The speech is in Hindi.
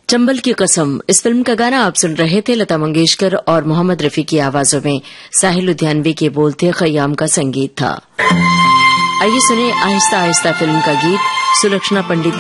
चंबल की कसम इस फिल्म का गाना आप सुन रहे थे। लता मंगेशकर और मोहम्मद रफी की आवाजों में साहिल लुधियानवी के बोल थे, खयाम का संगीत था। आइए सुने आहिस्ता आहिस्ता फिल्म का गीत। सुलक्षणा पंडित